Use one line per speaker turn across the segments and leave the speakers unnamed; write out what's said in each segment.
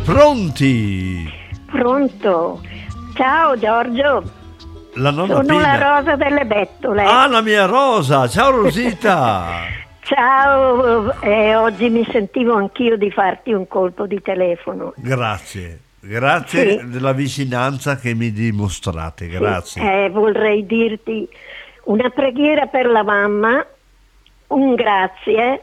Pronti?
Pronto. Ciao Giorgio.
La nonna
Sono
Pina.
la Rosa delle Bettole.
Ah, la mia Rosa. Ciao Rosita.
Ciao, oggi mi sentivo anch'io di farti un colpo di telefono.
Grazie
Sì.
della vicinanza che mi dimostrate, grazie.
Sì, vorrei dirti una preghiera per la mamma, un grazie,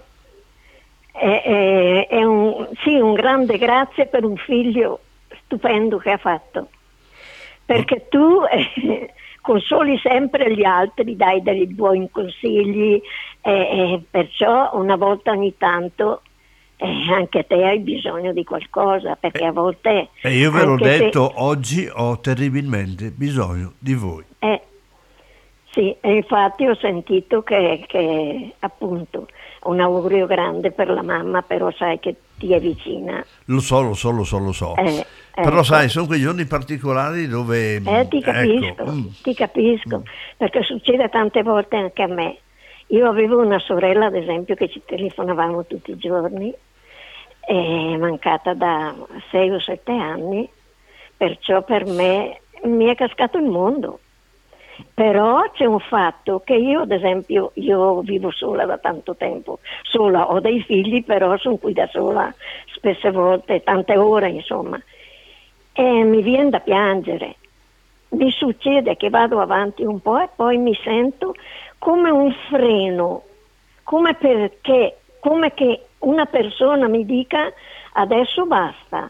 un grande grazie per un figlio stupendo che ha fatto. Perché tu consoli sempre gli altri, dai dei buoni consigli, perciò una volta ogni tanto anche te hai bisogno di qualcosa, perché a volte...
E io ve l'ho
anche
detto, oggi ho terribilmente bisogno di voi.
Sì, e infatti ho sentito che appunto un augurio grande per la mamma, però sai che ti è vicina.
Lo so. Però
Ecco.
sai, sono quei giorni particolari dove...
Ti capisco,
ecco,
ti capisco, perché succede tante volte anche a me. Io avevo una sorella, ad esempio, che ci telefonavamo tutti i giorni, è mancata da 6 o 7 anni, perciò per me mi è cascato il mondo. Però c'è un fatto che io, ad esempio, io vivo sola da tanto tempo, sola, ho dei figli, però sono qui da sola spesse volte, tante ore insomma, e mi viene da piangere. Mi succede che vado avanti un po' e poi mi sento come un freno, come che una persona mi dica adesso basta.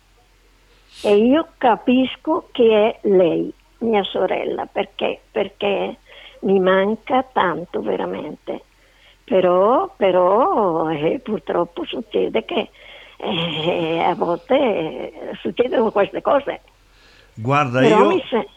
E io capisco che è lei, mia sorella, perché mi manca tanto veramente. Però purtroppo succede che a volte succedono queste cose.
guarda,
Però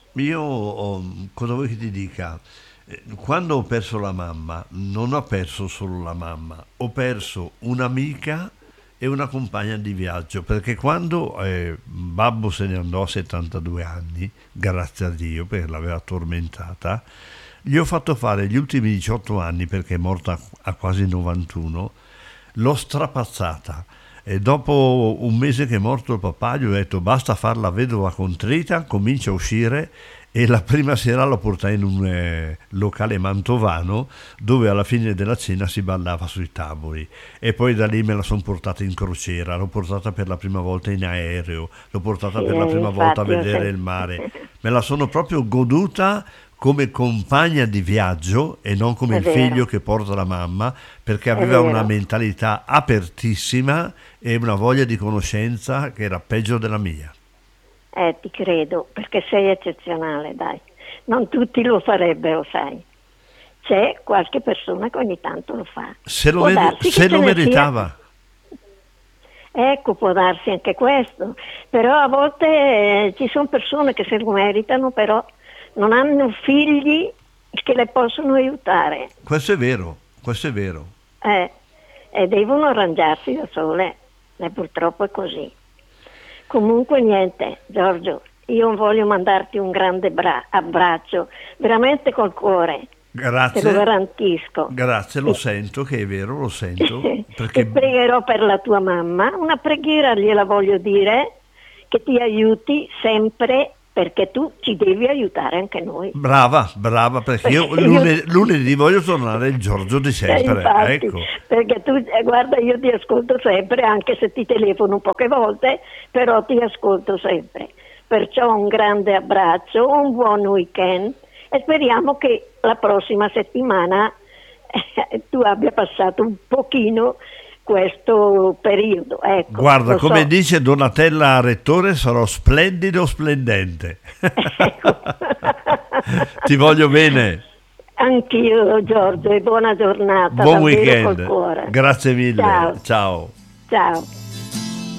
cosa vuoi che ti dica? Quando ho perso la mamma, non ho perso solo la mamma, ho perso un'amica e una compagna di viaggio, perché quando babbo se ne andò a 72 anni, grazie a Dio perché l'aveva tormentata, gli ho fatto fare gli ultimi 18 anni, perché è morta a quasi 91, l'ho strapazzata. E dopo un mese che è morto il papà gli ho detto basta far la vedova contrita, comincia a uscire, e la prima sera l'ho portata in un locale mantovano dove alla fine della cena si ballava sui tavoli, e poi da lì me la sono portata in crociera, l'ho portata per la prima volta in aereo, l'ho portata per la prima volta a vedere il mare, me la sono proprio goduta come compagna di viaggio e non come il figlio che porta la mamma, perché aveva una mentalità apertissima e una voglia di conoscenza che era peggio della mia.
Ti credo, perché sei eccezionale, dai. Non tutti lo farebbero, sai. C'è qualche persona che ogni tanto lo fa.
Se lo meritava.
Ecco, può darsi anche questo. Però a volte ci sono persone che se lo meritano, però non hanno figli che le possono aiutare.
Questo è vero.
E devono arrangiarsi da sole. E purtroppo è così. Comunque niente, Giorgio, io voglio mandarti un grande abbraccio, veramente col cuore.
Grazie.
Te lo garantisco.
Grazie, lo sento che è vero, lo sento.
Perché... E pregherò per la tua mamma, una preghiera gliela voglio dire, che ti aiuti sempre, perché tu ci devi aiutare anche noi.
Brava, perché io lunedì voglio tornare il Giorgio di sempre.
Infatti,
ecco.
Perché tu, guarda, io ti ascolto sempre, anche se ti telefono poche volte, però ti ascolto sempre. Perciò un grande abbraccio, un buon weekend e speriamo che la prossima settimana tu abbia passato un pochino questo periodo. Ecco,
guarda, come dice Donatella Rettore, sarò splendido, splendente.
Ecco.
Ti voglio bene.
Anch'io, Giorgio, e buona giornata.
Buon
davvero
weekend.
col cuore.
Grazie mille.
Ciao.